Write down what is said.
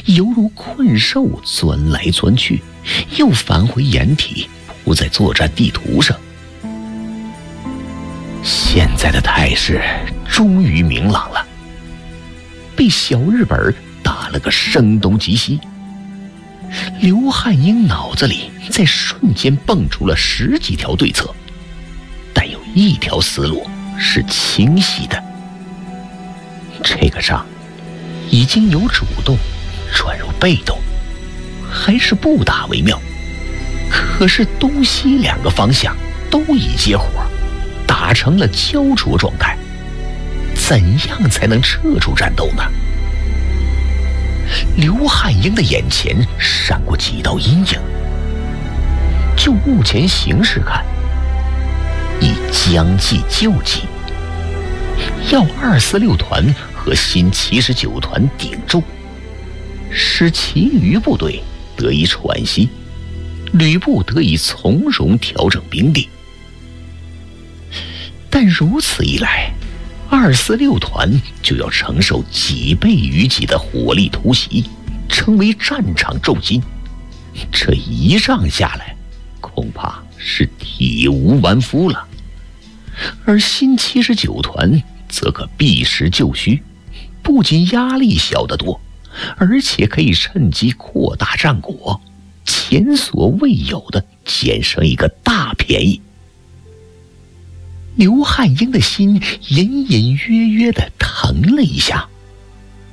犹如困兽钻来钻去，又返回掩体，不在作战地图上。现在的态势终于明朗了，被小日本打了个声东击西。刘汉英脑子里在瞬间蹦出了10几条对策，但有一条思路是清晰的：这个仗已经由主动转入被动，还是不打为妙。可是东西2个方向都已接火，打成了焦灼状态，怎样才能撤出战斗呢？刘汉英的眼前闪过几道阴影。就目前形势看，已将计就计，要246团和新79团顶住，使其余部队得以喘息，旅部得以从容调整兵力。但如此一来，246团就要承受几倍于己的火力突袭，成为战场重心。这一仗下来，恐怕是体无完肤了。而新79团则可避实就虚，不仅压力小得多，而且可以趁机扩大战果，前所未有的捡上一个大便宜。刘汉英的心隐隐约约地疼了一下，